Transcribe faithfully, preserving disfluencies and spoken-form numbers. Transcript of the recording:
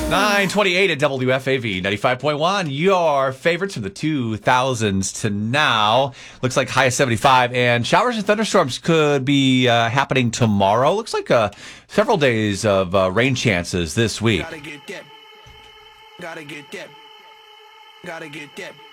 nine twenty-eight at W F A V ninety-five point one. Your favorites from the two thousands to now. Looks like high of seventy-five, and showers and thunderstorms could be uh, happening tomorrow. Looks like uh, several days of uh, rain chances this week. Gotta get that. Gotta get that. Gotta get that.